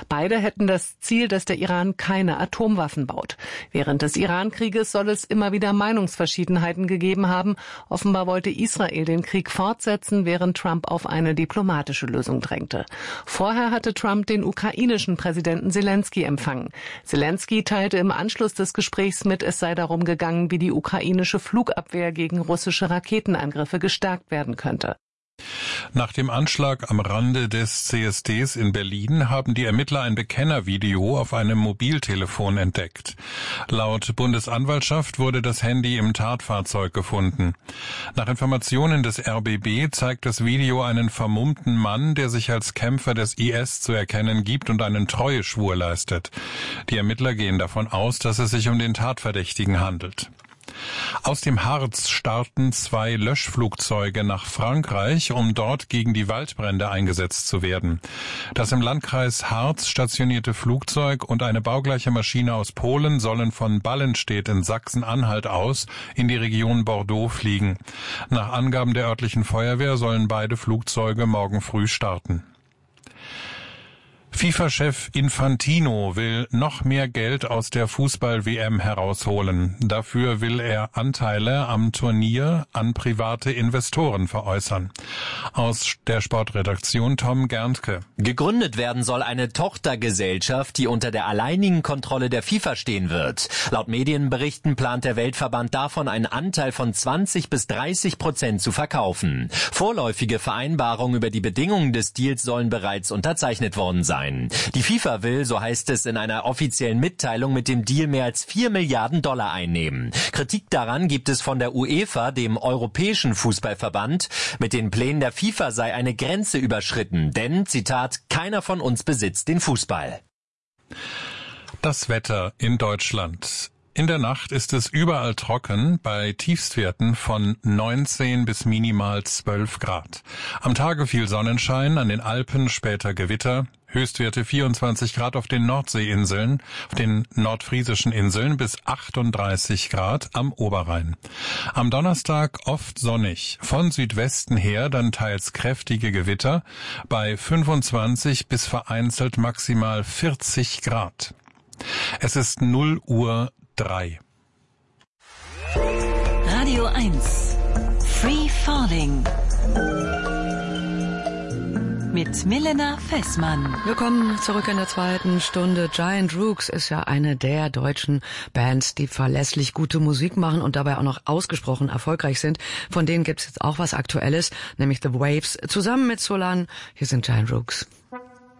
Beide hätten das Ziel, dass der Iran keine Atomwaffen baut. Während des Iran-Krieges soll es immer wieder Meinungsverschiedenheiten gegeben haben. Offenbar wollte Israel den Krieg fortsetzen, während Trump auf eine diplomatische Lösung drängte. Vorher hatte Trump den ukrainischen Präsidenten Selenskyj empfangen. Selenskyj teilte im Anschluss des Gesprächs mit, es sei darum gegangen, wie die ukrainische Flugabwehr gegen russische Raketenangriffe gestärkt werden könnte. Nach dem Anschlag am Rande des CSDs in Berlin haben die Ermittler ein Bekennervideo auf einem Mobiltelefon entdeckt. Laut Bundesanwaltschaft wurde das Handy im Tatfahrzeug gefunden. Nach Informationen des RBB zeigt das Video einen vermummten Mann, der sich als Kämpfer des IS zu erkennen gibt und einen Treueschwur leistet. Die Ermittler gehen davon aus, dass es sich um den Tatverdächtigen handelt. Aus dem Harz starten 2 Löschflugzeuge nach Frankreich, um dort gegen die Waldbrände eingesetzt zu werden. Das im Landkreis Harz stationierte Flugzeug und eine baugleiche Maschine aus Polen sollen von Ballenstedt in Sachsen-Anhalt aus in die Region Bordeaux fliegen. Nach Angaben der örtlichen Feuerwehr sollen beide Flugzeuge morgen früh starten. FIFA-Chef Infantino will noch mehr Geld aus der Fußball-WM herausholen. Dafür will er Anteile am Turnier an private Investoren veräußern. Aus der Sportredaktion Tom Gerntke. Gegründet werden soll eine Tochtergesellschaft, die unter der alleinigen Kontrolle der FIFA stehen wird. Laut Medienberichten plant der Weltverband davon, einen Anteil von 20-30% zu verkaufen. Vorläufige Vereinbarungen über die Bedingungen des Deals sollen bereits unterzeichnet worden sein. Die FIFA will, so heißt es in einer offiziellen Mitteilung, mit dem Deal mehr als 4 Milliarden Dollar einnehmen. Kritik daran gibt es von der UEFA, dem Europäischen Fußballverband. Mit den Plänen der FIFA sei eine Grenze überschritten, denn, Zitat, keiner von uns besitzt den Fußball. Das Wetter in Deutschland. In der Nacht ist es überall trocken, bei Tiefstwerten von 19 bis minimal 12 Grad. Am Tage viel Sonnenschein, an den Alpen später Gewitter, Höchstwerte 24 Grad auf den Nordseeinseln, auf den nordfriesischen Inseln bis 38 Grad am Oberrhein. Am Donnerstag oft sonnig, von Südwesten her dann teils kräftige Gewitter, bei 25 bis vereinzelt maximal 40 Grad. Es ist 0:03 Radio 1 Free Falling mit Milena Fessmann. Willkommen zurück in der zweiten Stunde. Giant Rooks ist ja eine der deutschen Bands, die verlässlich gute Musik machen und dabei auch noch ausgesprochen erfolgreich sind. Von denen gibt es jetzt auch was Aktuelles, nämlich The Waves, zusammen mit Solan. Hier sind Giant Rooks.